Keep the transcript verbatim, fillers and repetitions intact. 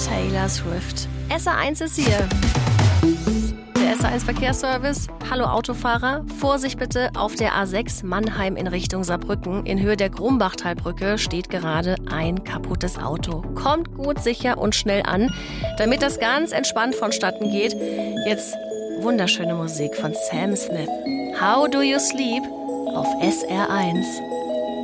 Taylor Swift. S R eins ist hier. Der S R eins Verkehrsservice. Hallo Autofahrer. Vorsicht bitte auf der A sechs Mannheim in Richtung Saarbrücken. In Höhe der Grumbachtalbrücke steht gerade ein kaputtes Auto. Kommt gut, sicher und schnell an, damit das ganz entspannt vonstatten geht. Jetzt wunderschöne Musik von Sam Smith. How Do You Sleep auf S R eins.